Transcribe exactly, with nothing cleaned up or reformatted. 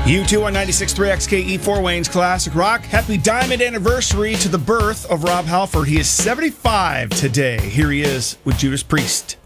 U two on ninety-six point three X K E, Fort Wayne's Classic Rock. Happy diamond anniversary to the birth of Rob Halford. He is seventy-five today. Here he is with Judas Priest.